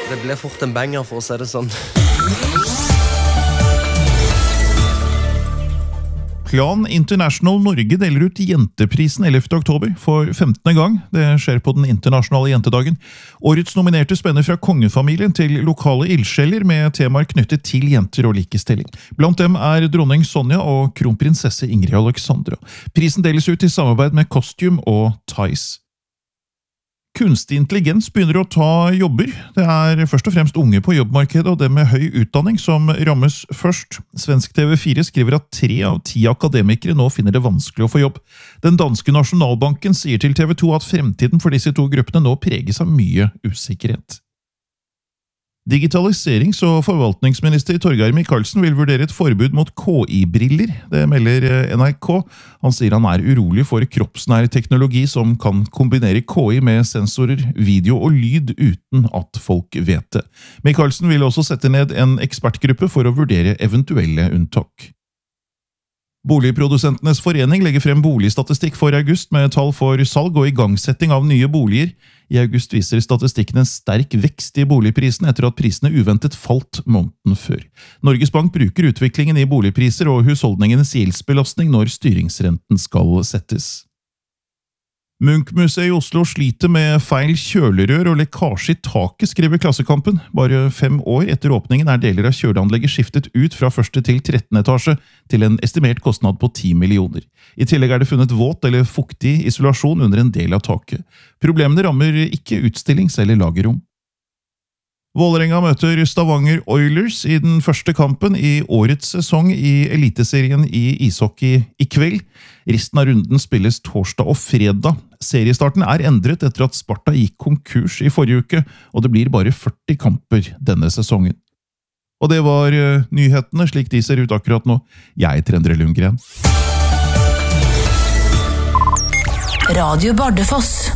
Det ble fort en banger, for å si det sånn. Plan International Norge deler ut Jenteprisen 11. oktober for 15. gang. Det skjer på den internasjonale jentedagen. Årets nominerte spenner fra kongefamilien til lokale ildsjeler med temaer knyttet til jenter og likestilling. Blant dem er dronning Sonja og kronprinsesse Ingrid Alexandra. Prisen deles ut i samarbeid med Costume og Tice. Kunstig intelligens begynner å ta jobber. Det er først og fremst unge på jobbmarkedet og dem med høy utdanning som rammes først. Svensk TV4 skriver at 3 av 10 akademikere nå finner det vanskelig å få jobb. Den danske nasjonalbanken sier til TV 2 at fremtiden for disse to gruppene nå preges av mye usikkerhet. Digitaliserings- og forvaltningsminister Torgeir Micaelsen vil vurdere et forbud mot KI-briller. Det melder NRK. Han sier han er urolig for kroppsnær teknologi som kan kombinere KI med sensorer, video og lyd uten at folk vet det. Micaelsen vil også sette ned en ekspertgruppe for å vurdere eventuelle unntak. Boligprodusentenes forening legger frem boligstatistikk for august med tall for salg og igangsetting av nye boliger. I august viser statistikken en sterk vekst i boligprisene etter at prisene uventet falt måneden før. Norges Bank bruker utviklingen i boligpriser og husholdningenes gjeldsbelastning når styringsrenten skal settes. Munch-museet i Oslo sliter med feil kjølerør og lekkasje i taket, skriver Klassekampen. Bare 5 år etter åpningen er deler av kjøleanlegget skiftet ut fra 1. til 13. etasje til en estimert kostnad på 10 millioner. I tillegg er det funnet våt eller fuktig isolasjon under en del av taket. Problemene rammer ikke utstillings- eller lagerrom. Vålerenga møter Stavanger Oilers i den første kampen i årets sesong i Eliteserien i ishockey i kveld. Resten av runden spilles torsdag og fredag. Seriestarten er endret etter at Sparta gikk konkurs i forrige uke, og det blir bare 40 kamper denne sesongen. Og det var nyhetene slik de ser ut akkurat nå. Jeg heter Endre Lundgren. Radio Bardufoss.